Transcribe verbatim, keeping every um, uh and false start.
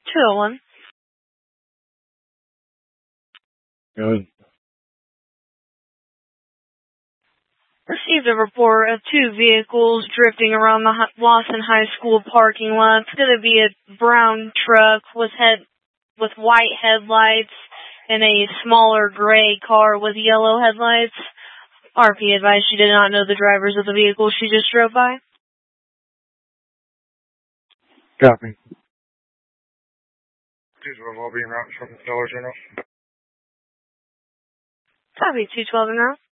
two oh one. Good. Received a report of two vehicles drifting around the Lawson High School parking lot. It's going to be a brown truck with head with white headlights and a smaller gray car with yellow headlights. R P advised she did not know the drivers of the vehicle she just drove by. Copy. Two twelve will be en route from the Dollar General. Copy, two twelve en route.